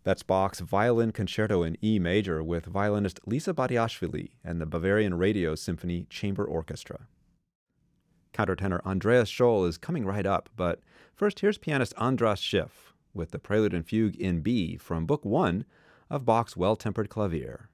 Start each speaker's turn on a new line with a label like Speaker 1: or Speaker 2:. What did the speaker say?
Speaker 1: That's Bach's Violin Concerto in E major with violinist Lisa Badiashvili and the Bavarian Radio Symphony Chamber Orchestra. Countertenor Andreas Scholl is coming right up, but first here's pianist Andras Schiff with the Prelude and Fugue in B from Book 1 of Bach's Well-Tempered Clavier.